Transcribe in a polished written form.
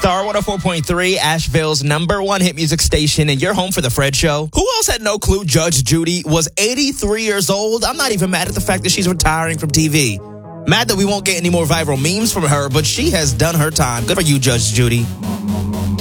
Star 104.3, Asheville's #1 hit music station, and you're home for The Fred Show. Who else had no clue Judge Judy was 83 years old? I'm not even mad at the fact that she's retiring from TV. Mad that we won't get any more viral memes from her, but she has done her time. Good for you, Judge Judy.